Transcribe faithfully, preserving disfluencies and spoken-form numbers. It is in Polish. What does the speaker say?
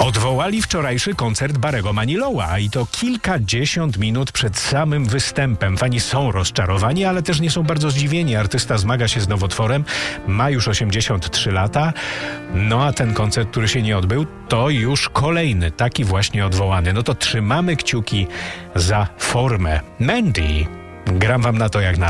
Odwołali wczorajszy koncert Barry'ego Manilowa i to kilkadziesiąt minut przed samym występem. Fani są rozczarowani, ale też nie są bardzo zdziwieni. Artysta zmaga się z nowotworem, ma już osiemdziesiąt trzy lata. No a ten koncert, który się nie odbył, to już kolejny, taki właśnie odwołany. No to trzymamy kciuki za formę. Mandy, gram wam na to jak na